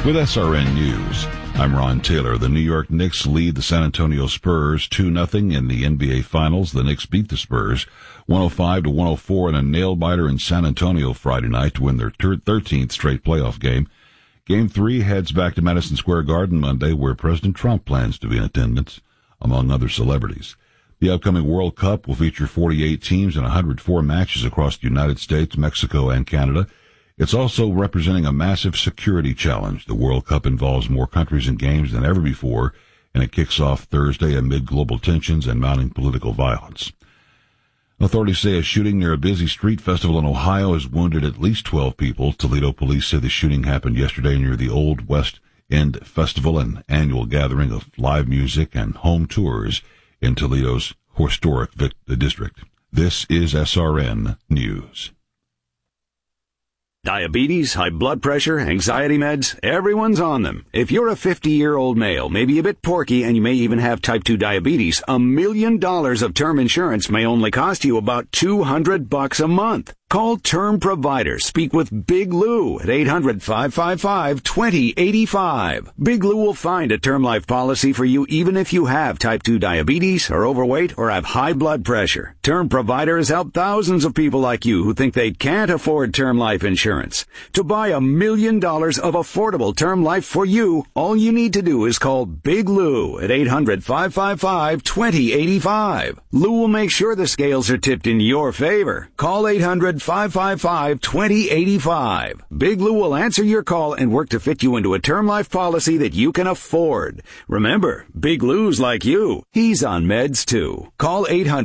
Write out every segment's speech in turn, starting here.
With SRN News, I'm Ron Taylor. The New York Knicks lead the San Antonio Spurs 2-0 in the NBA Finals. The Knicks beat the Spurs 105-104 in a nail-biter in San Antonio Friday night to win their 13th straight playoff game. Game 3 heads back to Madison Square Garden Monday, where President Trump plans to be in attendance, among other celebrities. The upcoming World Cup will feature 48 teams and 104 matches across the United States, Mexico, and Canada. It's also representing a massive security challenge. The World Cup involves more countries and games than ever before, and it kicks off Thursday amid global tensions and mounting political violence. Authorities say a shooting near a busy street festival in Ohio has wounded at least 12 people. Toledo police say the shooting happened yesterday near the Old West End Festival, an annual gathering of live music and home tours in Toledo's historic district. This is SRN News. Diabetes, high blood pressure, anxiety meds, everyone's on them. If you're a 50-year-old male, maybe a bit porky, and you may even have type 2 diabetes, $1 million of term insurance may only cost you about $200 a month. Call Term Provider. Speak with Big Lou at 800-555-2085. Big Lou will find a term life policy for you even if you have type 2 diabetes, are overweight, or have high blood pressure. Term Provider has helped thousands of people like you who think they can't afford term life insurance. To buy $1 million of affordable term life for you, all you need to do is call Big Lou at 800-555-2085. Lou will make sure the scales are tipped in your favor. Call 800-555-2085. Big Lou will answer your call and work to fit you into a term life policy that you can afford. Remember, Big Lou's like you. He's on meds too. Call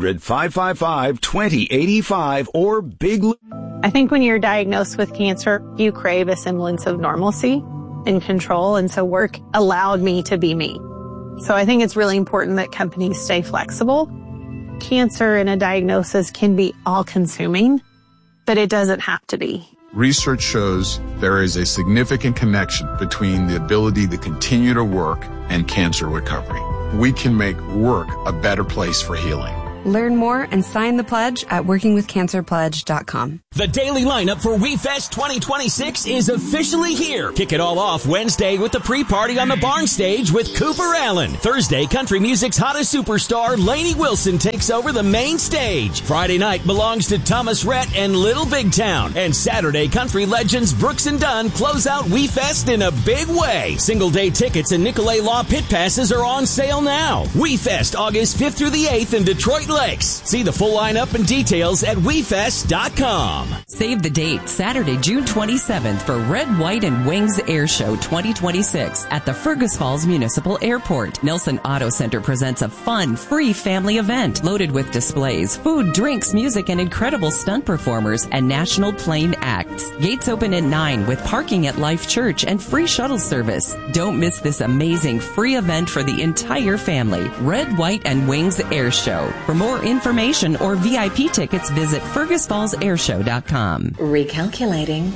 800-555-2085 or Big Lou. I think when you're diagnosed with cancer, you crave a semblance of normalcy and control, and so work allowed me to be me. So I think it's really important that companies stay flexible. Cancer and a diagnosis can be all-consuming, but it doesn't have to be. Research shows there is a significant connection between the ability to continue to work and cancer recovery. We can make work a better place for healing. Learn more and sign the pledge at workingwithcancerpledge.com. The daily lineup for WeFest 2026 is officially here. Kick it all off Wednesday with the pre-party on the barn stage with Cooper Allen. Thursday, country music's hottest superstar, Lainey Wilson, takes over the main stage. Friday night belongs to Thomas Rhett and Little Big Town. And Saturday, country legends Brooks and Dunn close out WeFest in a big way. Single-day tickets and Nicolay Law pit passes are on sale now. WeFest, August 5th through the 8th in Detroit Lakes. See the full lineup and details at WeFest.com. Save the date, Saturday, June 27th for Red, White, and Wings Air Show 2026 at the Fergus Falls Municipal Airport. Nelson Auto Center presents a fun, free family event loaded with displays, food, drinks, music, and incredible stunt performers and national plane acts. Gates open at 9 with parking at Life Church and free shuttle service. Don't miss this amazing free event for the entire family. Red, White, and Wings Air Show. For more information or VIP tickets, visit FergusFallsAirshow.com. Recalculating.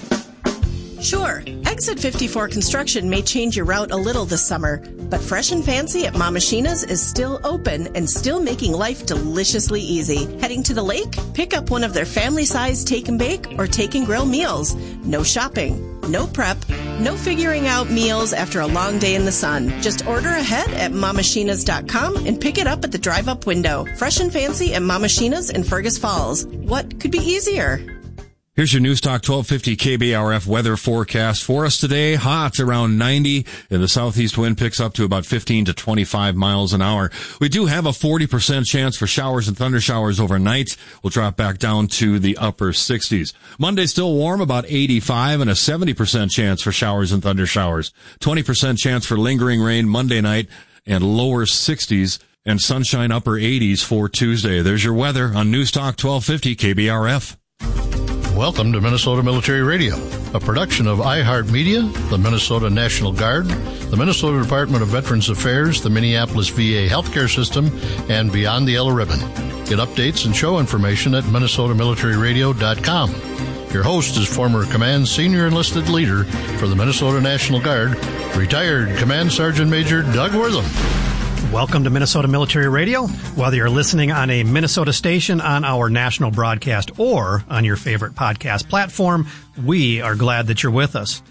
Sure, Exit 54 construction may change your route a little this summer, but Fresh and Fancy at Mama Sheena's is still open and still making life deliciously easy. Heading to the lake? Pick up one of their family-sized take and bake or take and grill meals. No shopping, no prep, no figuring out meals after a long day in the sun. Just order ahead at mamasheenas.com and pick it up at the drive-up window. Fresh and Fancy at Mama Sheena's in Fergus Falls. What could be easier? Here's your News Talk 1250 KBRF weather forecast for us today. Hot around 90, and the southeast wind picks up to about 15 to 25 miles an hour. We do have a 40% chance for showers and thunder showers overnight. We'll drop back down to the upper 60s. Monday still warm, about 85, and a 70% chance for showers and thunder showers. 20% chance for lingering rain Monday night, and lower 60s and sunshine upper 80s for Tuesday. There's your weather on News Talk 1250 KBRF. Welcome to Minnesota Military Radio, a production of iHeartMedia, the Minnesota National Guard, the Minnesota Department of Veterans Affairs, the Minneapolis VA Healthcare System, and Beyond the Yellow Ribbon. Get updates and show information at MinnesotaMilitaryRadio.com. Your host is former Command Senior Enlisted Leader for the Minnesota National Guard, retired Command Sergeant Major Doug Wortham. Welcome to Minnesota Military Radio. Whether you're listening on a Minnesota station on our national broadcast or on your favorite podcast platform, we are glad that you're with us.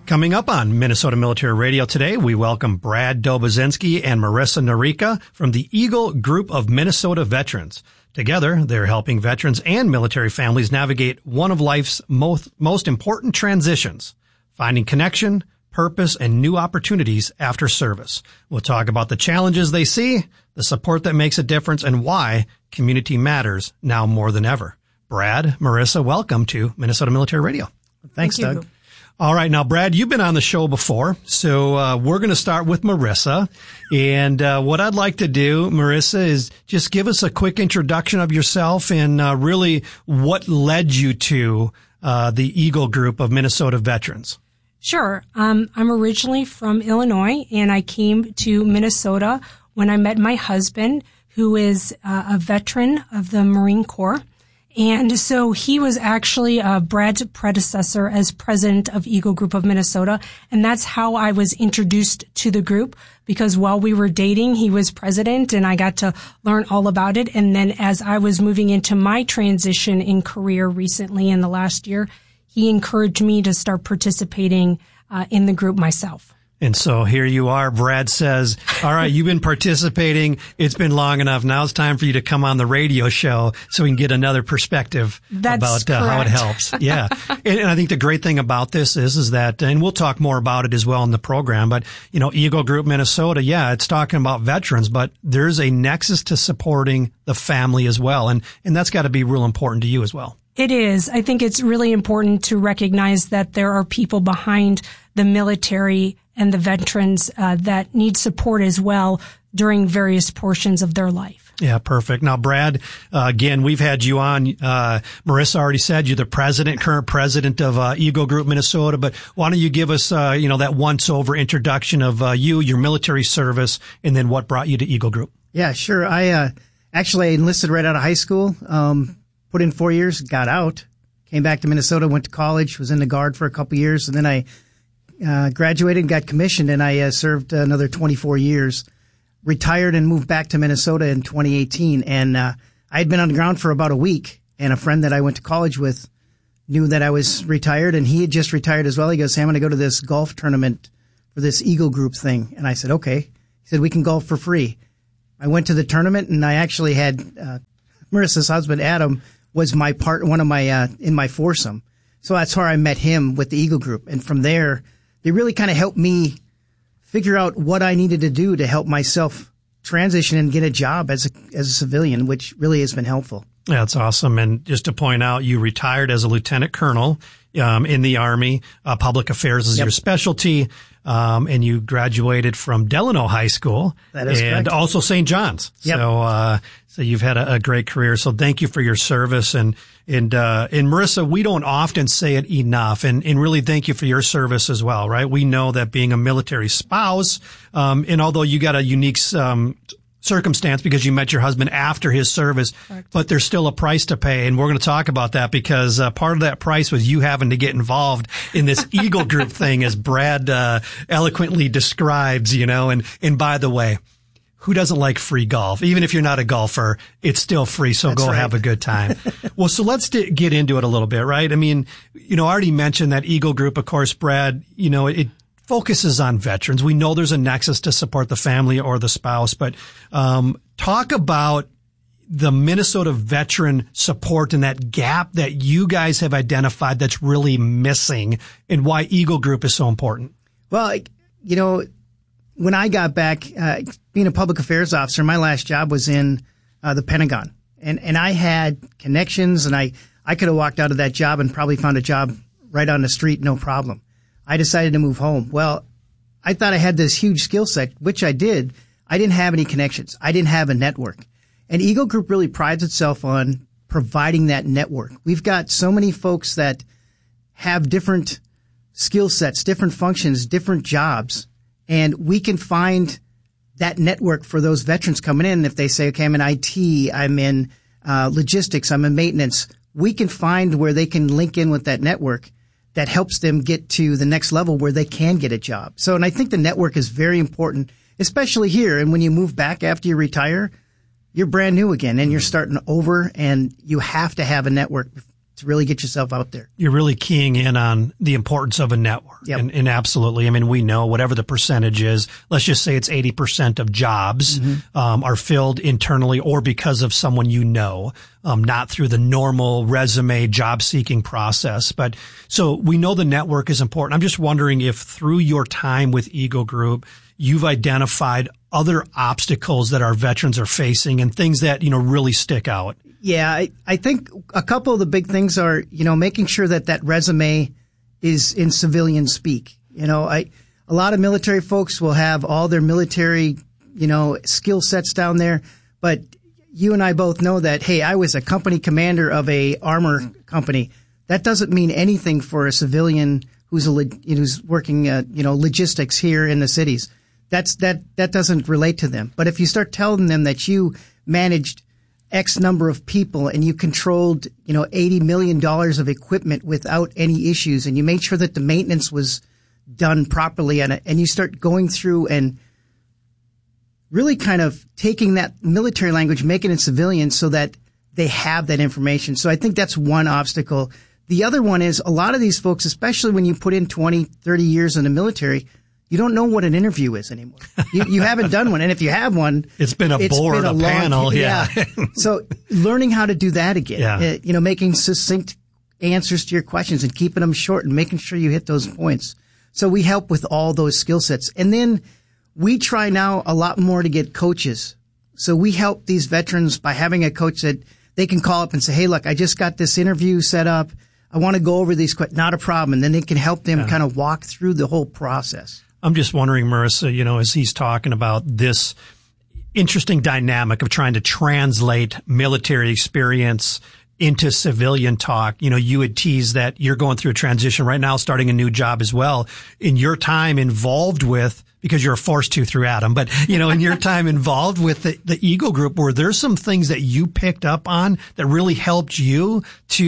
Coming up on Minnesota Military Radio today, we welcome Brad Dobozinski and Marissa Narica from the Eagle Group of Minnesota Veterans. Together, they're helping veterans and military families navigate one of life's most important transitions, finding connection, purpose, and new opportunities after service. We'll talk about the challenges they see, the support that makes a difference, and why community matters now more than ever. Brad, Marissa, welcome to Minnesota Military Radio. Thanks, Doug. All right. Now, Brad, you've been on the show before, so we're going to start with Marissa. And what I'd like to do, Marissa, is just give us a quick introduction of yourself and really what led you to the Eagle Group of Minnesota Veterans. Sure. I'm originally from Illinois, and I came to Minnesota when I met my husband, who is a veteran of the Marine Corps. And so he was actually Brad's predecessor as president of Eagle Group of Minnesota. And that's how I was introduced to the group, because while we were dating, he was president and I got to learn all about it. And then as I was moving into my transition in career recently in the last year, he encouraged me to start participating in the group myself. And so here you are. Brad says, all right, you've been participating. It's been long enough. Now it's time for you to come on the radio show so we can get another perspective about how it helps. Yeah. And I think the great thing about this is that, and we'll talk more about it as well in the program, but, you know, Eagle Group Minnesota, yeah, it's talking about veterans, but there's a nexus to supporting the family as well. And that's got to be real important to you as well. It is. I think it's really important to recognize that there are people behind the military and the veterans that need support as well during various portions of their life. Yeah, perfect. Now, Brad, again, we've had you on. Marissa already said you're the current president of Eagle Group Minnesota, but why don't you give us, that once-over introduction of you, your military service, and then what brought you to Eagle Group? Yeah, sure. I actually enlisted right out of high school, put in 4 years, got out, came back to Minnesota, went to college, was in the Guard for a couple years, and then I graduated, got commissioned, and I served another 24 years, retired and moved back to Minnesota in 2018. And I had been on the ground for about a week, and a friend that I went to college with knew that I was retired, and he had just retired as well. He goes, "Hey, I'm going to go to this golf tournament for this Eagle Group thing." And I said, "Okay." He said, "We can golf for free." I went to the tournament, and I actually had Marissa's husband, Adam, was in my foursome. So that's how I met him with the Eagle Group. And from there, they really kind of helped me figure out what I needed to do to help myself transition and get a job as a civilian, which really has been helpful. Yeah, that's awesome. And just to point out, you retired as a lieutenant colonel in the Army. Public affairs is your specialty. And you graduated from Delano High School. That is correct. And also St. John's. Yep. So you've had a great career. So thank you for your service. And Marissa, we don't often say it enough. And really thank you for your service as well, right? We know that being a military spouse, and although you got a unique, circumstance because you met your husband after his service, correct, but there's still a price to pay. And we're going to talk about that because part of that price was you having to get involved in this Eagle Group thing, as Brad eloquently describes, and by the way, who doesn't like free golf? Even if you're not a golfer, it's still free. So that's go right. Have a good time. Well, so let's get into it a little bit, right? I mean, I already mentioned that Eagle Group, of course, Brad, it focuses on veterans. We know there's a nexus to support the family or the spouse, but talk about the Minnesota veteran support and that gap that you guys have identified that's really missing, and why Eagle Group is so important. Well, when I got back, being a public affairs officer, my last job was in the Pentagon, and I had connections, and I could have walked out of that job and probably found a job right on the street, no problem. I decided to move home. Well, I thought I had this huge skill set, which I did. I didn't have any connections. I didn't have a network. And Eagle Group really prides itself on providing that network. We've got so many folks that have different skill sets, different functions, different jobs, and we can find that network for those veterans coming in. If they say, okay, I'm in IT, I'm in logistics, I'm in maintenance, we can find where they can link in with that network that helps them get to the next level where they can get a job. So, and I think the network is very important, especially here. And when you move back after you retire, you're brand new again and you're starting over, and you have to have a network really get yourself out there. You're really keying in on the importance of a network. Yep. And absolutely. I mean, we know whatever the percentage is, let's just say it's 80% of jobs are filled internally or because of someone you know, not through the normal resume job seeking process. But so we know the network is important. I'm just wondering if through your time with Eagle Group, you've identified other obstacles that our veterans are facing and things that, really stick out. Yeah, I think a couple of the big things are, making sure that resume is in civilian speak. A lot of military folks will have all their military, skill sets down there, but you and I both know that, hey, I was a company commander of a armor company. That doesn't mean anything for a civilian who's working, logistics here in the cities. That doesn't relate to them. But if you start telling them that you managed X number of people and you controlled, $80 million of equipment without any issues, and you made sure that the maintenance was done properly, and you start going through and really kind of taking that military language, making it civilian so that they have that information. So I think that's one obstacle. The other one is a lot of these folks, especially when you put in 20, 30 years in the military, you don't know what an interview is anymore. You haven't done one. And if you have one, it's been a panel. Yeah. So learning how to do that again, making succinct answers to your questions and keeping them short and making sure you hit those points. So we help with all those skill sets. And then we try now a lot more to get coaches. So we help these veterans by having a coach that they can call up and say, hey, look, I just got this interview set up. I want to go over these questions. Not a problem. And then they can help them kind of walk through the whole process. I'm just wondering, Marissa, as he's talking about this interesting dynamic of trying to translate military experience into civilian talk. You had teased that you're going through a transition right now, starting a new job as well. In your time involved with, because you're forced to through Adam, but, in your time involved with the Eagle Group, were there some things that you picked up on that really helped you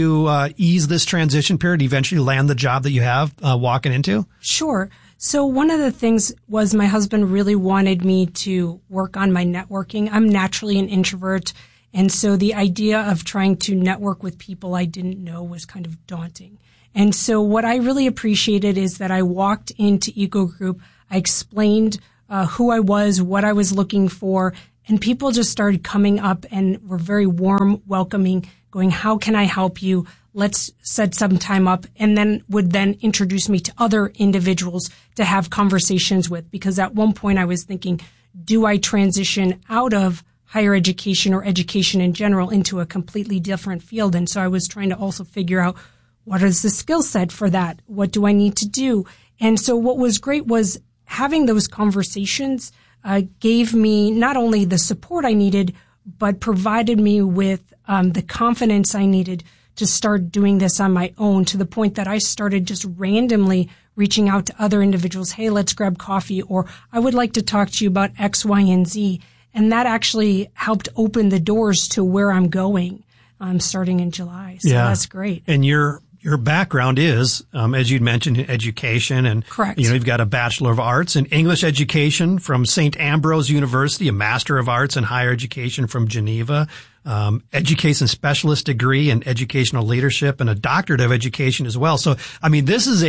to ease this transition period, eventually land the job that you have walking into? Sure. So one of the things was my husband really wanted me to work on my networking. I'm naturally an introvert. And so the idea of trying to network with people I didn't know was kind of daunting. And so what I really appreciated is that I walked into Eagle Group. I explained who I was, what I was looking for, and people just started coming up and were very warm, welcoming, going, how can I help you? Let's set some time up, and then would then introduce me to other individuals to have conversations with. Because at one point I was thinking, do I transition out of higher education or education in general into a completely different field? And so I was trying to also figure out what is the skill set for that? What do I need to do? And so what was great was having those conversations gave me not only the support I needed, but provided me with the confidence I needed to start doing this on my own, to the point that I started just randomly reaching out to other individuals. Hey, let's grab coffee, or I would like to talk to you about X, Y, and Z. And that actually helped open the doors to where I'm going starting in July. So that's great. And your background is, as you'd mentioned, education, and correct. You've got a Bachelor of Arts in English Education from St. Ambrose University, a Master of Arts in Higher Education from Geneva, education specialist degree in educational leadership, and a doctorate of education as well. So, this is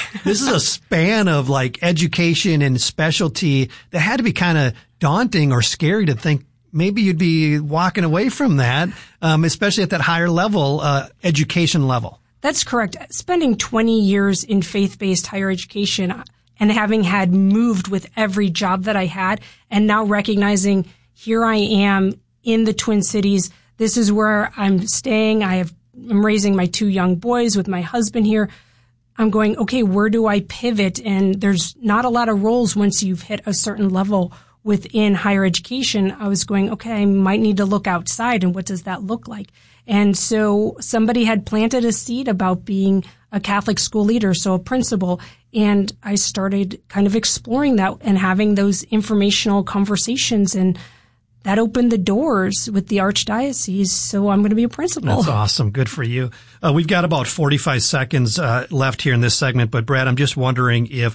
a span of like education and specialty that had to be kind of daunting or scary to think maybe you'd be walking away from that, especially at that higher level, education level. That's correct. Spending 20 years in faith-based higher education and having had moved with every job that I had, and now recognizing here I am in the Twin Cities. This is where I'm staying. I'm raising my 2 young boys with my husband here. I'm going, okay, where do I pivot? And there's not a lot of roles once you've hit a certain level within higher education. I was going, okay, I might need to look outside, and what does that look like? And so somebody had planted a seed about being a Catholic school leader, so a principal, and I started kind of exploring that and having those informational conversations, and that opened the doors with the Archdiocese, so I'm going to be a principal. That's awesome. Good for you. We've got about 45 seconds left here in this segment, but Brad, I'm just wondering if,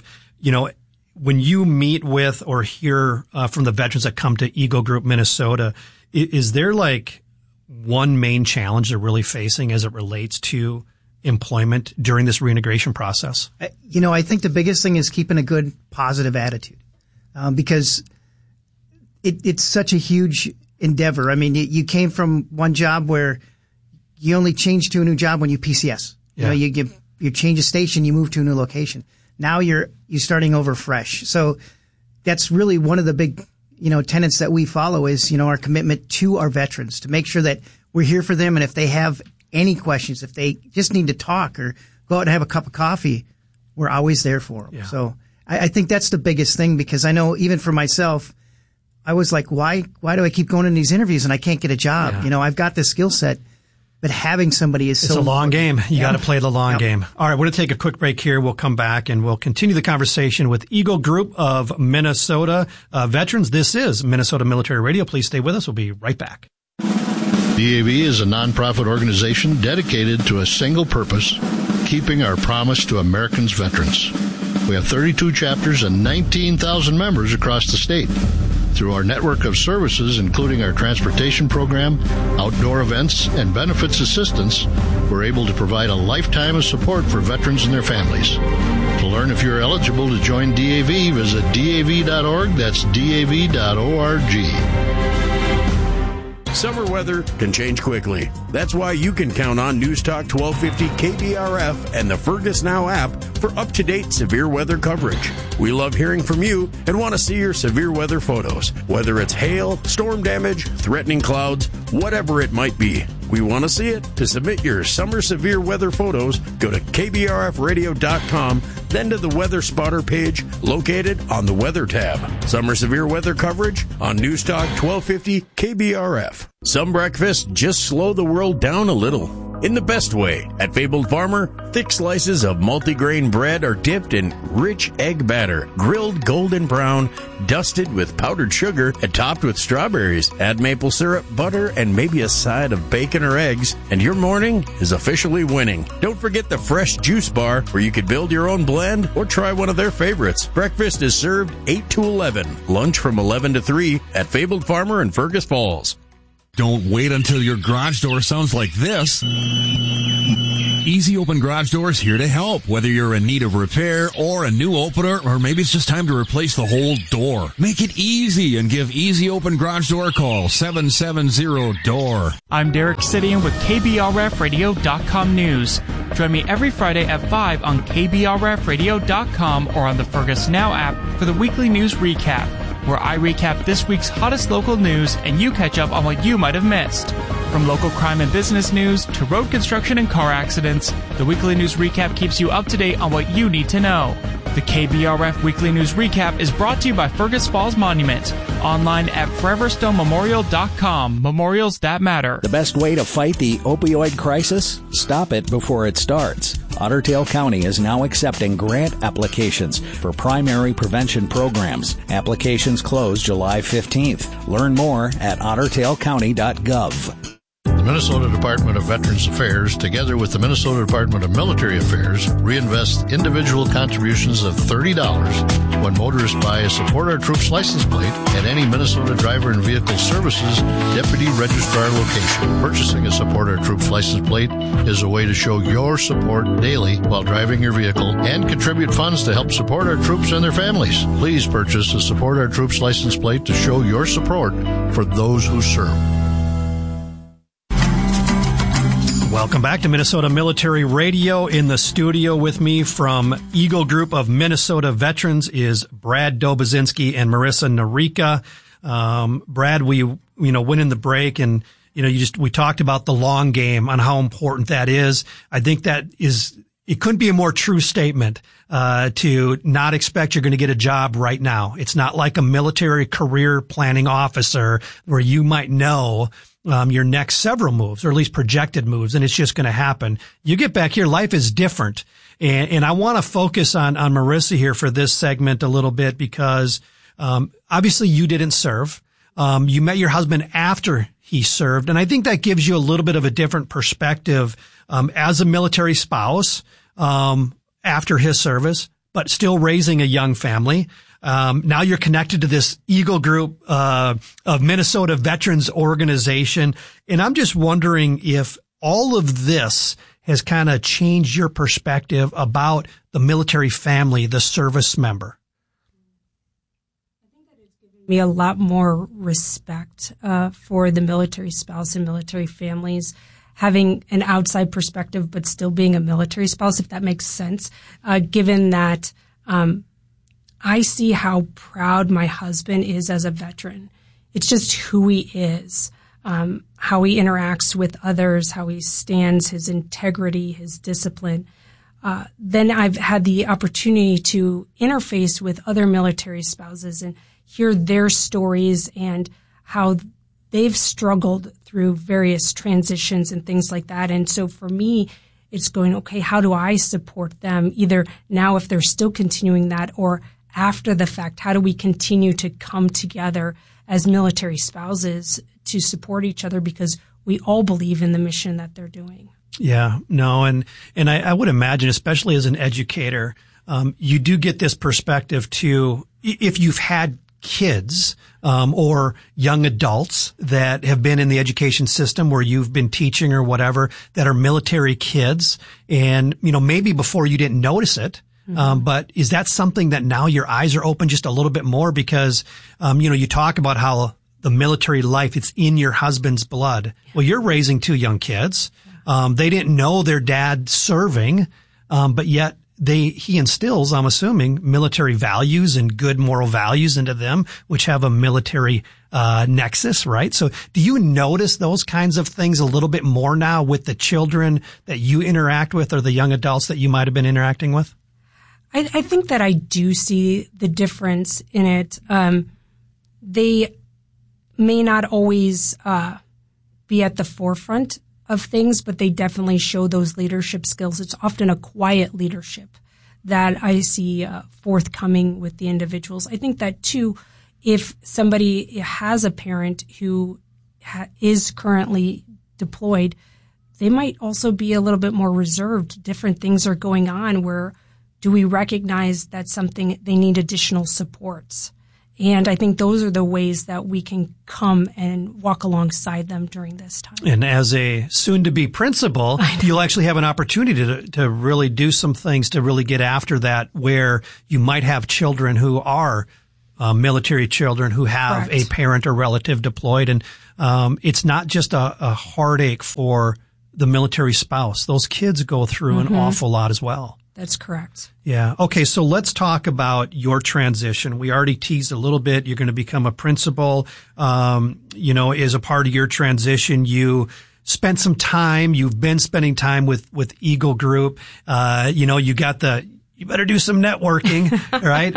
when you meet with or hear from the veterans that come to Eagle Group Minnesota, is there like one main challenge they're really facing as it relates to employment during this reintegration process? I think the biggest thing is keeping a good, positive attitude, because it's such a huge endeavor. I mean, you came from one job where you only changed to a new job when you PCS. Yeah. You change a station, you move to a new location. Now you're starting over fresh. So that's really one of the big, tenets that we follow is, our commitment to our veterans to make sure that we're here for them. And if they have any questions, if they just need to talk or go out and have a cup of coffee, we're always there for them. Yeah. So I think that's the biggest thing, because I know even for myself, I was like, why do I keep going in these interviews and I can't get a job? Yeah. I've got this skill set, but having somebody is It's a long game. You got to play the long Yep. game. All right, we're going to take a quick break here. We'll come back and we'll continue the conversation with Eagle Group of Minnesota veterans. This is Minnesota Military Radio. Please stay with us. We'll be right back. DAV is a nonprofit organization dedicated to a single purpose, keeping our promise to Americans' veterans. We have 32 chapters and 19,000 members across the state. Through our network of services, including our transportation program, outdoor events, and benefits assistance, we're able to provide a lifetime of support for veterans and their families. To learn if you're eligible to join DAV, visit DAV.org. That's DAV.org. Summer weather can change quickly. That's why you can count on News Talk 1250 KBRF and the Fergus Now app for up-to-date severe weather coverage. We love hearing from you and want to see your severe weather photos, whether it's hail, storm damage, threatening clouds, whatever it might be. We want to see it. To submit your summer severe weather photos, go to kbrfradio.com, then to the Weather Spotter page located on the Weather tab. Summer severe weather coverage on News Talk 1250 KBRF. Some breakfasts just slow the world down a little. In the best way. At Fabled Farmer, thick slices of multigrain bread are dipped in rich egg batter, grilled golden brown, dusted with powdered sugar, and topped with strawberries. Add maple syrup, butter, and maybe a side of bacon or eggs, and your morning is officially winning. Don't forget the fresh juice bar, where you could build your own blend or try one of their favorites. Breakfast is served 8 to 11. Lunch from 11 to 3 at Fabled Farmer in Fergus Falls. Don't wait until your garage door sounds like this. Easy Open Garage Doors here to help. Whether you're in need of repair or a new opener, or maybe it's just time to replace the whole door. Make it easy and give Easy Open Garage Door a call, 770-DOOR. I'm Derek Sidian with KBRFradio.com News. Join me every Friday at 5 on KBRFradio.com or on the Fergus Now app for the weekly news recap, where I recap this week's hottest local news and you catch up on what you might have missed. From local crime and business news to road construction and car accidents, the weekly news recap keeps you up to date on what you need to know. The KBRF Weekly News Recap is brought to you by Fergus Falls Monument. Online at foreverstonmemorial.com. Memorials that matter. The best way to fight the opioid crisis? Stop it before it starts. Otter Tail County is now accepting grant applications for primary prevention programs. Applications close July 15th. Learn more at ottertailcounty.gov. The Minnesota Department of Veterans Affairs, together with the Minnesota Department of Military Affairs, reinvest individual contributions of $30 when motorists buy a Support Our Troops license plate at any Minnesota Driver and Vehicle Services Deputy Registrar location. Purchasing a Support Our Troops license plate is a way to show your support daily while driving your vehicle and contribute funds to help support our troops and their families. Please purchase a Support Our Troops license plate to show your support for those who serve. Welcome back to Minnesota Military Radio. In the studio with me from Eagle Group of Minnesota Veterans is Brad Dobozinski and Marissa Narica. Brad, we went in the break and we talked about the long game on how important that is. I think it couldn't be a more true statement to not expect you're going to get a job right now. It's not like a military career planning officer where you might know your next several moves, or at least projected moves, and it's just going to happen. You get back here, life is different. And I want to focus on Marissa here for this segment a little bit because obviously you didn't serve. You met your husband after he served, and I think that gives you a little bit of a different perspective as a military spouse after his service, but still raising a young family. Now you're connected to this Eagle Group, of Minnesota Veterans Organization. And I'm just wondering if all of this has kind of changed your perspective about the military family, the service member. Me a lot more respect for the military spouse and military families, having an outside perspective but still being a military spouse, if that makes sense, given that I see how proud my husband is as a veteran. It's just who he is, how he interacts with others, how he stands, his integrity, his discipline. Then I've had the opportunity to interface with other military spouses and hear their stories and how they've struggled through various transitions and things like that. And so for me, it's going, okay, how do I support them either now if they're still continuing that or after the fact? How do we continue to come together as military spouses to support each other because we all believe in the mission that they're doing? Yeah, no. And I would imagine, especially as an educator, you do get this perspective too, if you've had kids, or young adults that have been in the education system where you've been teaching or whatever that are military kids. And, maybe before you didn't notice it. But is that something that now your eyes are open just a little bit more? Because, you talk about how the military life, it's in your husband's blood. Well, you're raising two young kids. They didn't know their dad serving, but yet he instills, I'm assuming, military values and good moral values into them, which have a military nexus, right? So do you notice those kinds of things a little bit more now with the children that you interact with or the young adults that you might have been interacting with? I think that I do see the difference in it. They may not always be at the forefront of things, but they definitely show those leadership skills. It's often a quiet leadership that I see forthcoming with the individuals. I think that too, if somebody has a parent who is currently deployed, they might also be a little bit more reserved. Different things are going on where do we recognize that something they need additional supports? And I think those are the ways that we can come and walk alongside them during this time. And as a soon-to-be principal, you'll actually have an opportunity to really do some things to really get after that, where you might have children who are military children who have a parent or relative deployed. And it's not just a heartache for the military spouse. Those kids go through an awful lot as well. That's correct. Yeah. Okay. So let's talk about your transition. We already teased a little bit. You're going to become a principal. As a part of your transition, you spent some time. You've been spending time with Eagle Group. You better do some networking, right?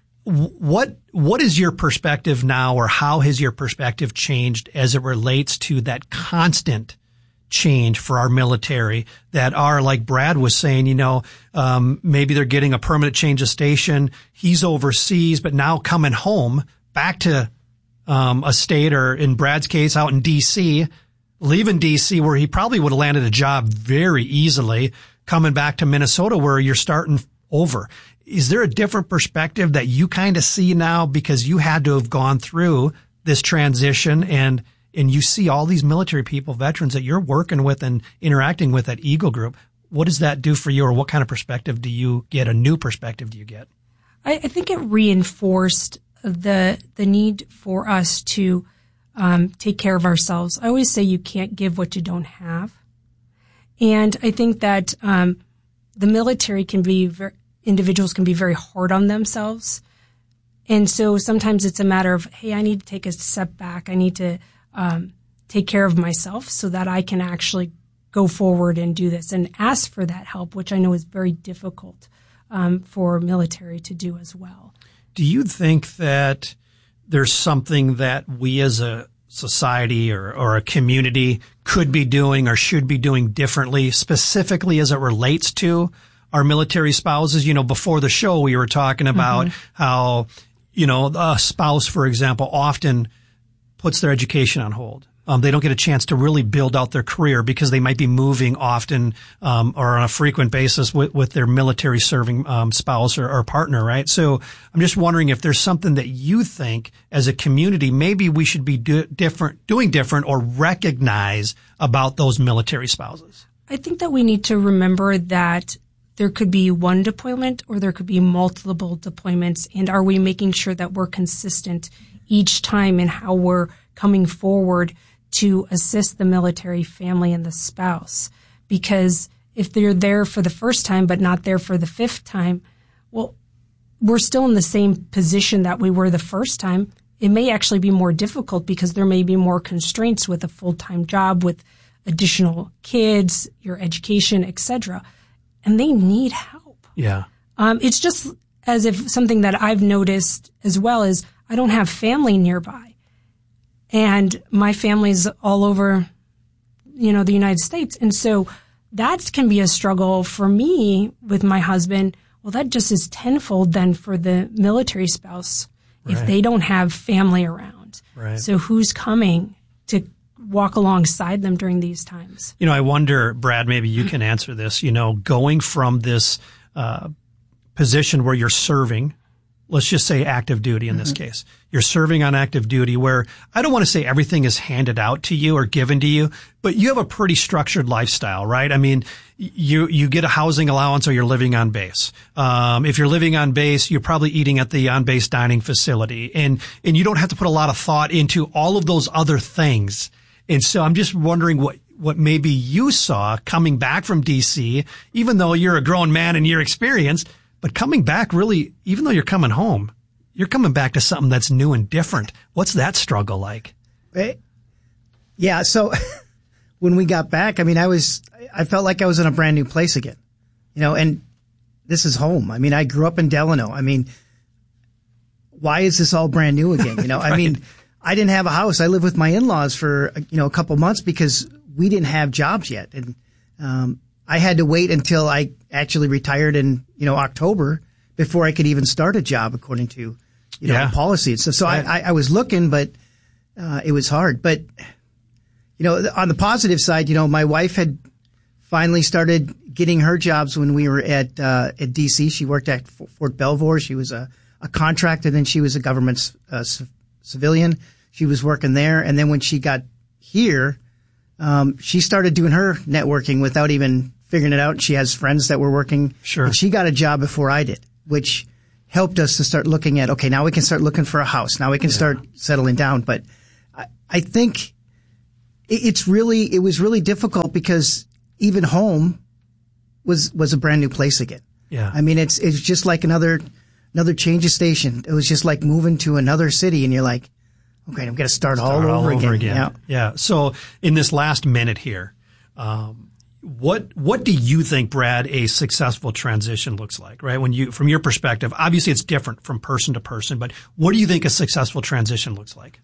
What is your perspective now, or how has your perspective changed as it relates to that constant change for our military that are, like Brad was saying, maybe they're getting a permanent change of station. He's overseas, but now coming home back to a state, or in Brad's case, out in D.C., leaving D.C. where he probably would have landed a job very easily, coming back to Minnesota where you're starting over. Is there a different perspective that you kind of see now because you had to have gone through this transition and you see all these military people, veterans that you're working with and interacting with at Eagle Group? What does that do for you, or what kind of perspective do you get? A new perspective do you get? I think it reinforced the need for us to take care of ourselves. I always say you can't give what you don't have. And I think that the military individuals can be very hard on themselves. And so sometimes it's a matter of, hey, I need to take a step back. I need to take care of myself so that I can actually go forward and do this and ask for that help, which I know is very difficult for military to do as well. Do you think that there's something that we as a society or a community could be doing or should be doing differently, specifically as it relates to our military spouses? Before the show, we were talking about how, a spouse, for example, often puts their education on hold. They don't get a chance to really build out their career because they might be moving often, or on a frequent basis with their military serving, spouse or partner, right? So I'm just wondering if there's something that you think as a community, maybe we should be doing different or recognize about those military spouses. I think that we need to remember that there could be one deployment or there could be multiple deployments. And are we making sure that we're consistent each time in how we're coming forward to assist the military family and the spouse? Because if they're there for the first time but not there for the fifth time, well, we're still in the same position that we were the first time. It may actually be more difficult because there may be more constraints with a full-time job, with additional kids, your education, etc. And they need help. Yeah. It's just as if something that I've noticed as well is I don't have family nearby. And my family's all over, the United States. And so that can be a struggle for me with my husband. Well, that just is tenfold then for the military spouse if they don't have family around. Right. So who's coming to walk alongside them during these times? I wonder, Brad, maybe you can answer this, going from this position where you're serving, let's just say active duty in this case. You're serving on active duty where I don't want to say everything is handed out to you or given to you, but you have a pretty structured lifestyle, right? I mean, you get a housing allowance or you're living on base. If you're living on base, you're probably eating at the on-base dining facility and you don't have to put a lot of thought into all of those other things. And so I'm just wondering what maybe you saw coming back from DC, even though you're a grown man and you're experienced, but coming back really, even though you're coming home, you're coming back to something that's new and different. What's that struggle like? Yeah. So when we got back, I mean, I felt like I was in a brand new place again, and this is home. I mean, I grew up in Delano. I mean, why is this all brand new again? Right. I mean, I didn't have a house. I lived with my in-laws for, a couple months because we didn't have jobs yet. And, I had to wait until I actually retired in, October before I could even start a job according to, the policy and stuff. So I was looking, but, it was hard. But, on the positive side, my wife had finally started getting her jobs when we were at DC. She worked at Fort Belvoir. She was a contractor. Then she was a government, civilian. She was working there. And then when she got here, she started doing her networking without even figuring it out. She has friends that were working. Sure. And she got a job before I did, which helped us to start looking at, okay, now we can start looking for a house. Now we can start settling down. But I think it was really difficult because even home was a brand new place again. Yeah. I mean, it's just like another change of station. It was just like moving to another city and you're like, okay, I'm going to start all over again. Yeah. So in this last minute here, what do you think, Brad, a successful transition looks like, right? From your perspective, obviously it's different from person to person, but what do you think a successful transition looks like?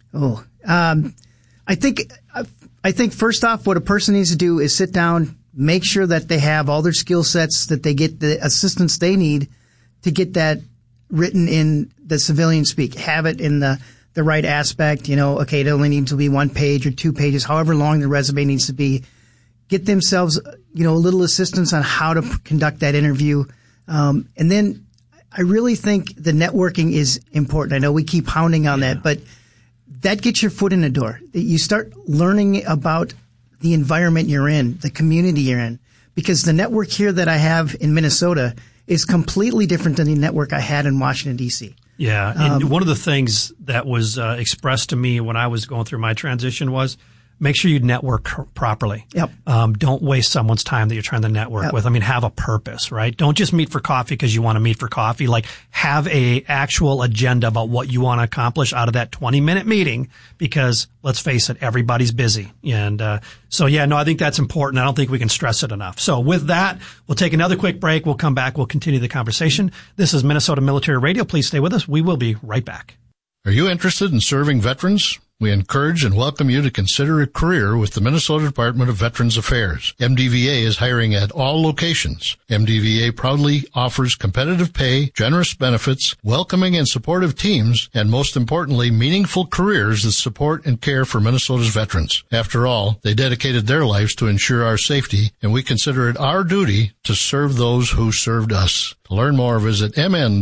I think first off, what a person needs to do is sit down, make sure that they have all their skill sets, that they get the assistance they need to get that written in the civilian speak, have it in the right aspect, okay, it only needs to be 1 page or 2 pages, however long the resume needs to be. Get themselves, a little assistance on how to conduct that interview. And then I really think the networking is important. I know we keep pounding on that, but that gets your foot in the door. You start learning about the environment you're in, the community you're in, because the network here that I have in Minnesota is completely different than the network I had in Washington, D.C. Yeah. And one of the things that was expressed to me when I was going through my transition was make sure you network properly. Yep. Don't waste someone's time that you're trying to network with. I mean, have a purpose, right? Don't just meet for coffee because you want to meet for coffee. Like, have a actual agenda about what you want to accomplish out of that 20-minute meeting because, let's face it, everybody's busy. And I think that's important. I don't think we can stress it enough. So with that, we'll take another quick break. We'll come back. We'll continue the conversation. This is Minnesota Military Radio. Please stay with us. We will be right back. Are you interested in serving veterans? We encourage and welcome you to consider a career with the Minnesota Department of Veterans Affairs. MDVA is hiring at all locations. MDVA proudly offers competitive pay, generous benefits, welcoming and supportive teams, and most importantly, meaningful careers that support and care for Minnesota's veterans. After all, they dedicated their lives to ensure our safety, and we consider it our duty to serve those who served us. To learn more, visit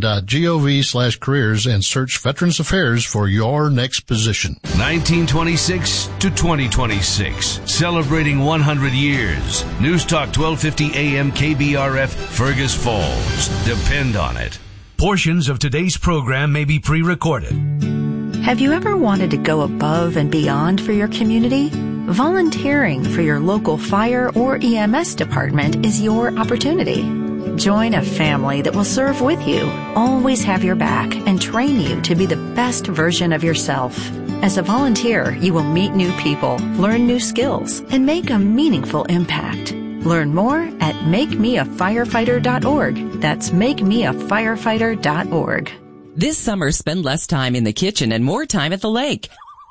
mn.gov/careers and search Veterans Affairs for your next position. 1926 to 2026, celebrating 100 years. News Talk 1250 AM KBRF, Fergus Falls. Depend on it. Portions of today's program may be pre-recorded. Have you ever wanted to go above and beyond for your community? Volunteering for your local fire or EMS department is your opportunity. Join a family that will serve with you, always have your back, and train you to be the best version of yourself. As a volunteer, you will meet new people, learn new skills, and make a meaningful impact. Learn more at makemeafirefighter.org. That's makemeafirefighter.org. This summer, spend less time in the kitchen and more time at the lake.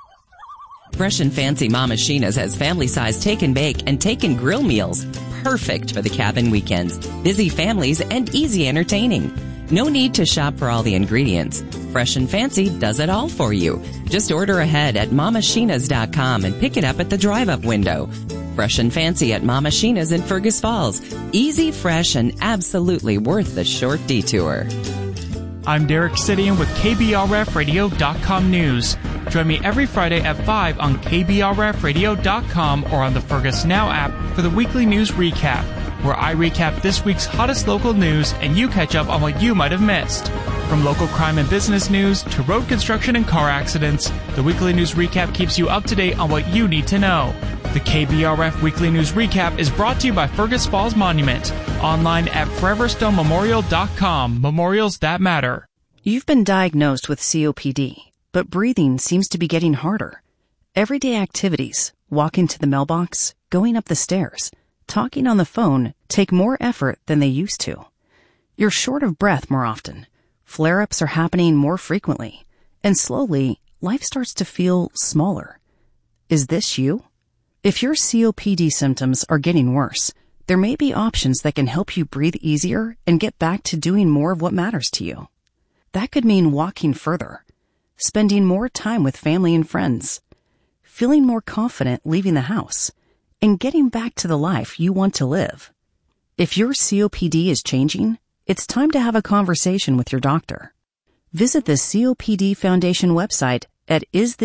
Fresh and Fancy Mama Sheena's has family-size take and bake and take and grill meals. Perfect for the cabin weekends, busy families, and easy entertaining. No need to shop for all the ingredients. Fresh and Fancy does it all for you. Just order ahead at mamasheenas.com and pick it up at the drive-up window. Fresh and Fancy at Mama Sheena's in Fergus Falls. Easy, fresh, and absolutely worth the short detour. I'm Derek Sidian with KBRFradio.com News. Join me every Friday at 5 on KBRFradio.com or on the Fergus Now app for the weekly news recap, where I recap this week's hottest local news and you catch up on what you might have missed. From local crime and business news to road construction and car accidents, the weekly news recap keeps you up to date on what you need to know. The KBRF Weekly News Recap is brought to you by Fergus Falls Monument, online at foreverstonmemorial.com. Memorials that matter. You've been diagnosed with COPD, but breathing seems to be getting harder. Everyday activities, walking to the mailbox, going up the stairs, talking on the phone, take more effort than they used to. You're short of breath more often. Flare-ups are happening more frequently. And slowly, life starts to feel smaller. Is this you? If your COPD symptoms are getting worse, there may be options that can help you breathe easier and get back to doing more of what matters to you. That could mean walking further, spending more time with family and friends, feeling more confident leaving the house, and getting back to the life you want to live. If your COPD is changing, it's time to have a conversation with your doctor. Visit the COPD Foundation website at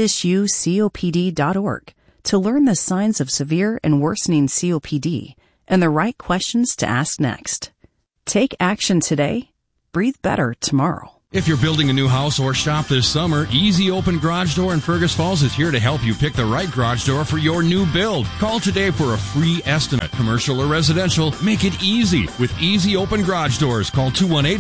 isthisyoucopd.org to learn the signs of severe and worsening COPD and the right questions to ask next. Take action today. Breathe better tomorrow. If you're building a new house or shop this summer, Easy Open Garage Door in Fergus Falls is here to help you pick the right garage door for your new build. Call today for a free estimate. Commercial or residential, make it easy with Easy Open Garage Doors. Call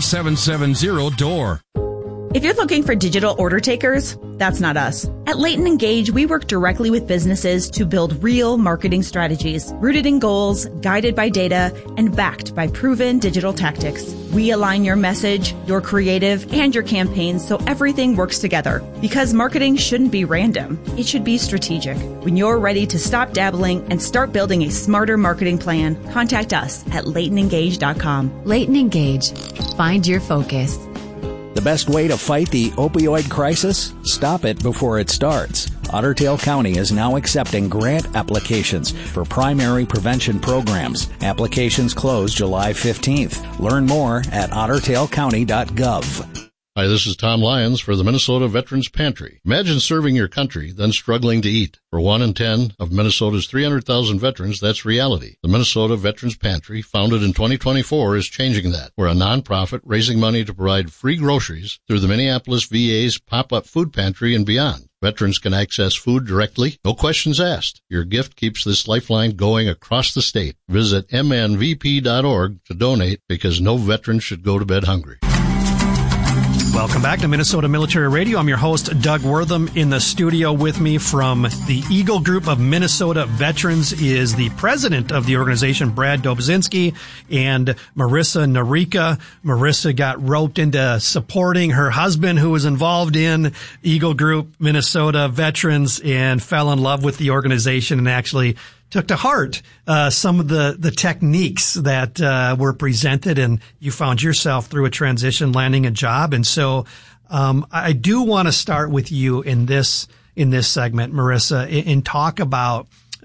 218-770-DOOR. If you're looking for digital order takers, that's not us. At Leighton Engage, we work directly with businesses to build real marketing strategies, rooted in goals, guided by data, and backed by proven digital tactics. We align your message, your creative, and your campaigns so everything works together. Because marketing shouldn't be random. It should be strategic. When you're ready to stop dabbling and start building a smarter marketing plan, contact us at LeightonEngage.com. Leighton Engage. Find your focus. The best way to fight the opioid crisis? Stop it before it starts. Otter Tail County is now accepting grant applications for primary prevention programs. Applications close July 15th. Learn more at ottertailcounty.gov. Hi, this is Tom Lyons for the Minnesota Veterans Pantry. Imagine serving your country, then struggling to eat. For 1 in 10 of Minnesota's 300,000 veterans, that's reality. The Minnesota Veterans Pantry, founded in 2024, is changing that. We're a nonprofit raising money to provide free groceries through the Minneapolis VA's pop-up food pantry and beyond. Veterans can access food directly, no questions asked. Your gift keeps this lifeline going across the state. Visit mnvp.org to donate because no veteran should go to bed hungry. Welcome back to Minnesota Military Radio. I'm your host, Doug Wortham. In the studio with me from the Eagle Group of Minnesota Veterans is the president of the organization, Brad Dobzinski, and Marissa Narika. Marissa got roped into supporting her husband, who was involved in Eagle Group Minnesota Veterans, and fell in love with the organization and actually took to heart some of the techniques that were presented, and you found yourself through a transition landing a job. And so I do want to start with you in this segment, Marissa, and talk about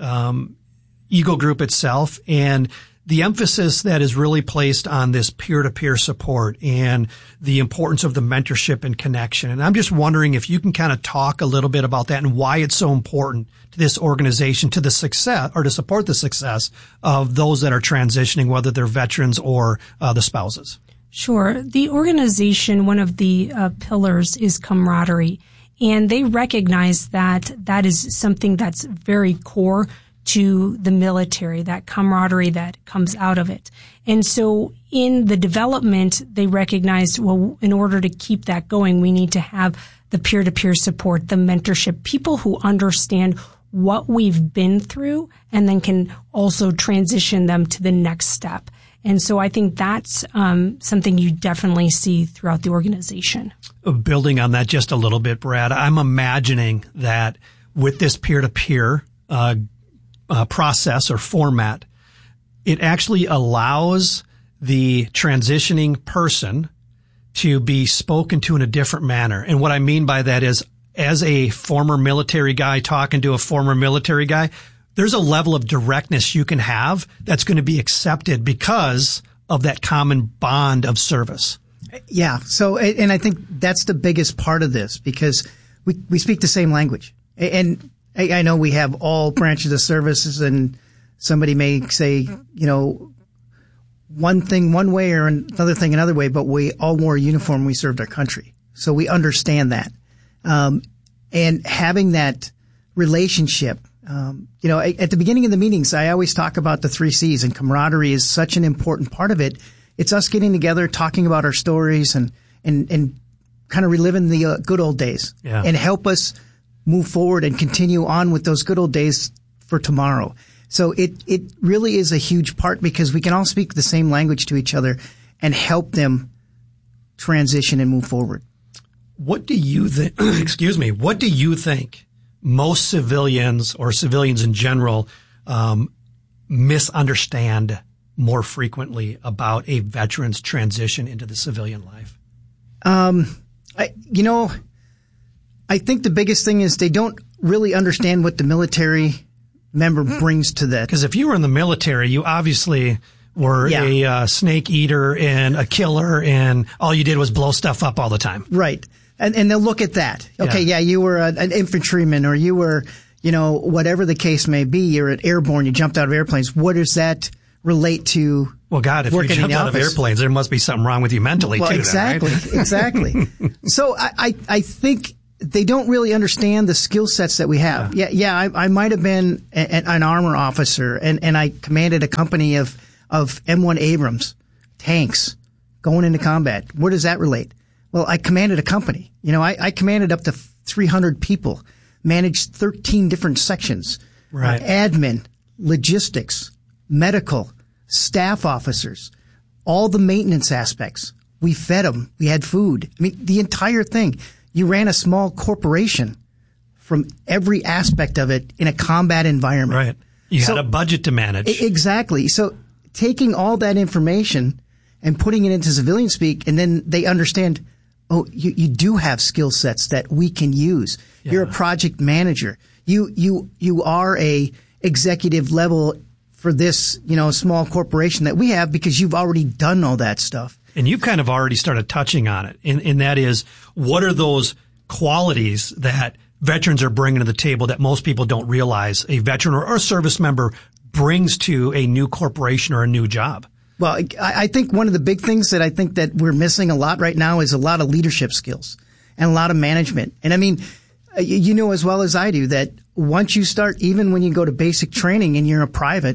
Eagle Group itself and the emphasis that is really placed on this peer-to-peer support and the importance of the mentorship and connection. And I'm just wondering if you can kind of talk a little bit about that and why it's so important to this organization, to the success or to support the success of those that are transitioning, whether they're veterans or the spouses. Sure. The organization, one of the pillars is camaraderie, and they recognize that that is something that's very core to the military, that camaraderie that comes out of it. And so in the development, they recognized, well, in order to keep that going, we need to have the peer-to-peer support, the mentorship, people who understand what we've been through and then can also transition them to the next step. And so I think that's something you definitely see throughout the organization. Building on that just a little bit, Brad, I'm imagining that with this peer-to-peer process or format, it actually allows the transitioning person to be spoken to in a different manner. And what I mean by that is, as a former military guy talking to a former military guy, there's a level of directness you can have that's going to be accepted because of that common bond of service. Yeah. So, and I think that's the biggest part of this, because we speak the same language. And I know we have all branches of services, and somebody may say, one thing one way or another thing another way, but we all wore a uniform. We served our country. So we understand that. And having that relationship, at the beginning of the meetings, I always talk about the 3 C's, and camaraderie is such an important part of it. It's us getting together, talking about our stories and kind of reliving the good old days and help us move forward and continue on with those good old days for tomorrow. So it really is a huge part, because we can all speak the same language to each other and help them transition and move forward. What do you think, what do you think most civilians or civilians in general misunderstand more frequently about a veteran's transition into the civilian life? I think the biggest thing is they don't really understand what the military member brings to that. Because if you were in the military, you obviously were a snake eater and a killer, and all you did was blow stuff up all the time. Right. And they'll look at that. Okay, you were an infantryman, or you were, whatever the case may be, you're an airborne, you jumped out of airplanes. What does that relate to? Well, God, if you jumped out of airplanes, there must be something wrong with you mentally, too. Exactly, then, right? Exactly. So I think they don't really understand the skill sets that we have. I might have been an armor officer, and I commanded a company of M1 Abrams tanks going into combat. Where does that relate? Well, I commanded a company. I commanded up to 300 people, managed 13 different sections, admin, logistics, medical, staff officers, all the maintenance aspects. We fed them. We had food. I mean, the entire thing. You ran a small corporation from every aspect of it in a combat environment. Right. You had a budget to manage. Exactly. So taking all that information and putting it into civilian speak, and then they understand, you do have skill sets that we can use. Yeah. You're a project manager. You are a executive level for this, small corporation that we have, because you've already done all that stuff. And you've kind of already started touching on it. And that is, what are those qualities that veterans are bringing to the table that most people don't realize a veteran or a service member brings to a new corporation or a new job? Well, I think one of the big things that I think that we're missing a lot right now is a lot of leadership skills and a lot of management. And I mean, you know as well as I do that once you start, even when you go to basic training and you're a private,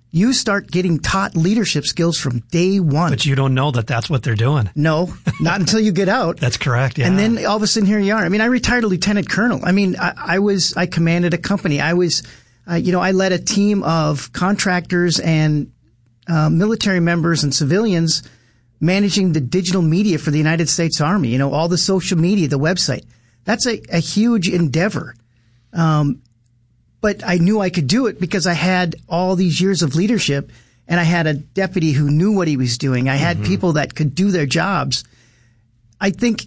you start getting taught leadership skills from day one. But you don't know that that's what they're doing. No, not until you get out. That's correct. Yeah. And then all of a sudden here you are. I mean, I retired a lieutenant colonel. I mean, I commanded a company. I was, I led a team of contractors and military members and civilians managing the digital media for the United States Army, all the social media, the website. That's a huge endeavor. But I knew I could do it because I had all these years of leadership, and I had a deputy who knew what he was doing. I had people that could do their jobs. I think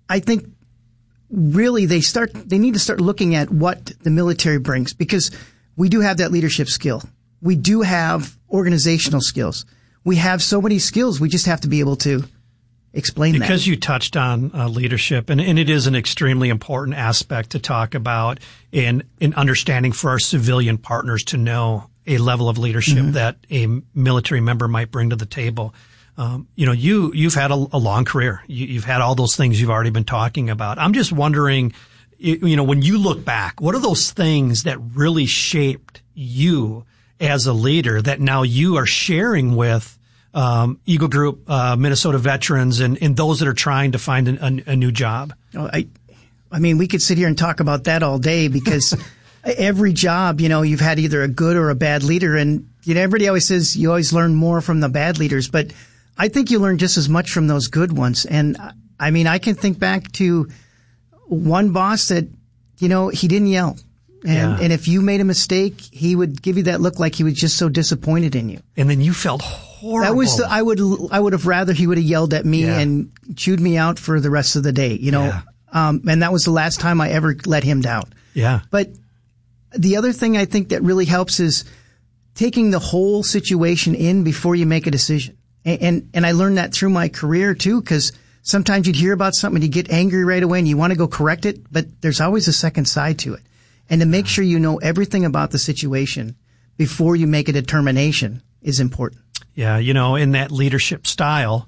really they need to start looking at what the military brings, because we do have that leadership skill. We do have organizational skills. We have so many skills. We just have to be able to explain that. Because you touched on leadership, and it is an extremely important aspect to talk about in understanding for our civilian partners to know a level of leadership that a military member might bring to the table. You've had a long career. You've had all those things you've already been talking about. I'm just wondering, when you look back, what are those things that really shaped you as a leader that now you are sharing with Eagle Group, Minnesota veterans, and those that are trying to find a new job? I mean, we could sit here and talk about that all day, because every job, you've had either a good or a bad leader, and everybody always says you always learn more from the bad leaders, but I think you learn just as much from those good ones. And I mean, I can think back to one boss that, he didn't yell. And if you made a mistake, he would give you that look like he was just so disappointed in you. And then you felt horrible. That was I would have rather he would have yelled at me and chewed me out for the rest of the day, and that was the last time I ever let him down. Yeah. But the other thing I think that really helps is taking the whole situation in before you make a decision. And I learned that through my career too, because sometimes you'd hear about something and you get angry right away and you want to go correct it, but there's always a second side to it. And to make sure you know everything about the situation before you make a determination is important. Yeah, in that leadership style,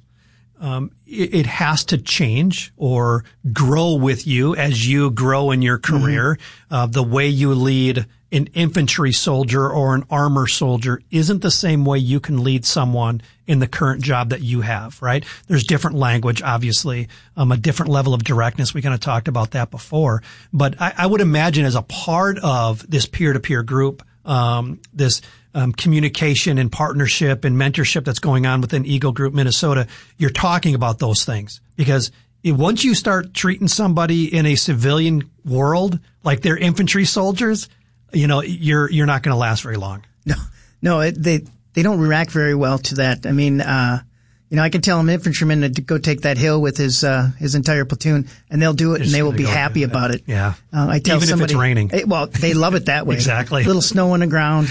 it has to change or grow with you as you grow in your career. The way you lead an infantry soldier or an armor soldier isn't the same way you can lead someone in the current job that you have, right? There's different language, obviously, a different level of directness. We kind of talked about that before. But I would imagine as a part of this peer-to-peer group, this communication and partnership and mentorship that's going on within Eagle Group Minnesota, you're talking about those things. Because once you start treating somebody in a civilian world like they're infantry soldiers, you're not going to last very long. No, they don't react very well to that. I mean, I can tell an infantryman to go take that hill with his entire platoon, and they'll do it, and they will be happy about it. Yeah. I tell even somebody, if it's raining. They love it that way. Exactly. A little snow on the ground.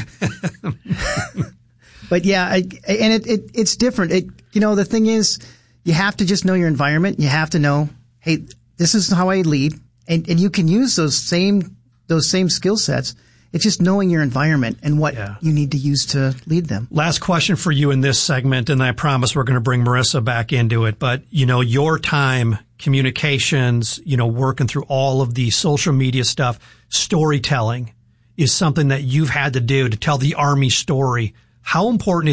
But yeah, it's different. The thing is, you have to just know your environment. You have to know, hey, this is how I lead, and you can use those same skill sets. It's just knowing your environment and what you need to use to lead them. Last question for you in this segment, and I promise we're going to bring Marissa back into it. But, your time, communications, working through all of the social media stuff, storytelling is something that you've had to do to tell the Army story. How important